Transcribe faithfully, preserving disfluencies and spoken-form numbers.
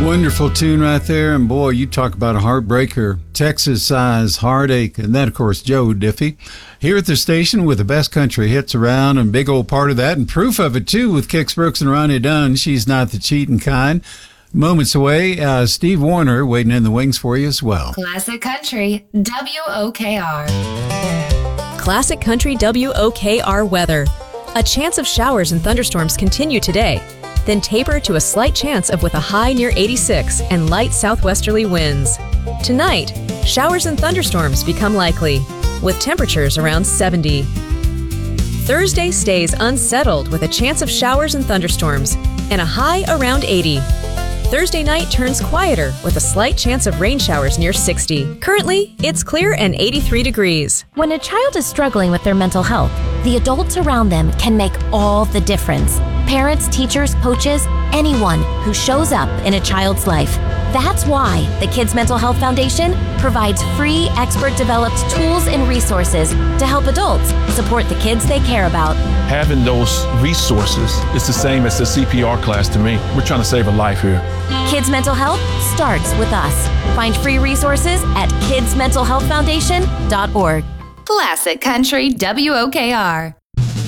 Wonderful tune right there, and boy, you talk about a heartbreaker. Texas-size heartache, and that, of course, Joe Diffie. Here at the station with the best country hits around, and big old part of that, and proof of it, too, with Kix Brooks and Ronnie Dunn. She's not the cheating kind. Moments away, uh, Steve Warner waiting in the wings for you as well. Classic Country, W O K R. Classic Country W O K R weather. A chance of showers and thunderstorms continue today, then taper to a slight chance of with a high near eighty-six and light southwesterly winds. Tonight, showers and thunderstorms become likely, with temperatures around seventy. Thursday stays unsettled with a chance of showers and thunderstorms and a high around eighty. Thursday night turns quieter with a slight chance of rain showers near sixty. Currently, it's clear and eighty-three degrees. When a child is struggling with their mental health, the adults around them can make all the difference. Parents, teachers, coaches, anyone who shows up in a child's life. That's why the Kids Mental Health Foundation provides free, expert-developed tools and resources to help adults support the kids they care about. Having those resources is the same as the C P R class to me. We're trying to save a life here. Kids Mental Health starts with us. Find free resources at kids mental health foundation dot org. Classic Country W O K R.